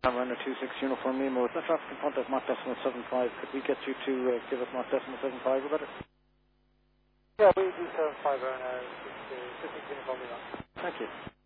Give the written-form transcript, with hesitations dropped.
Runner 26 Uniform Lima with the traffic in front of Mach decimal 75. Could we get you to give us Mach decimal 75 about it? Yeah, we do 75 around 6 Uniform Lima. Thank you.